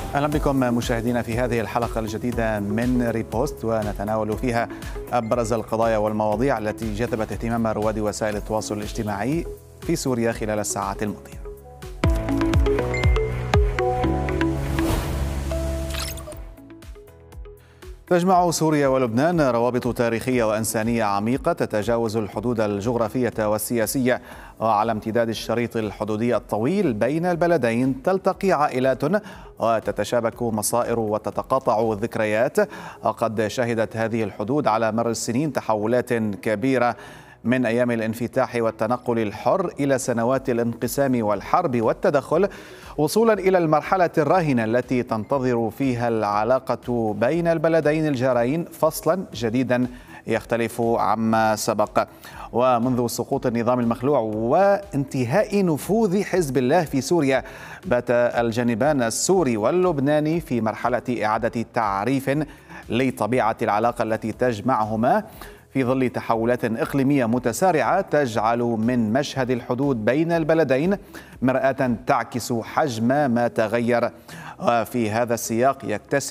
أهلا بكم مشاهدينا في هذه الحلقة الجديدة من ريبوست، ونتناول فيها أبرز القضايا والمواضيع التي جذبت اهتمام رواد وسائل التواصل الاجتماعي في سوريا خلال الساعات الماضية. تجمع سوريا ولبنان روابط تاريخية وإنسانية عميقة تتجاوز الحدود الجغرافية والسياسية، وعلى امتداد الشريط الحدودي الطويل بين البلدين تلتقي عائلات وتتشابك مصائر وتتقاطع الذكريات. وقد شهدت هذه الحدود على مر السنين تحولات كبيرة، من أيام الانفتاح والتنقل الحر إلى سنوات الانقسام والحرب والتدخل، وصولا إلى المرحلة الراهنة التي تنتظر فيها العلاقة بين البلدين الجارين فصلا جديدا يختلف عما سبق. ومنذ سقوط النظام المخلوع وانتهاء نفوذ حزب الله في سوريا، بات الجانبان السوري واللبناني في مرحلة إعادة تعريف لطبيعة العلاقة التي تجمعهما، في ظل تحولات إقليمية متسارعة تجعل من مشهد الحدود بين البلدين مرآة تعكس حجم ما تغير. وفي هذا السياق يكتسب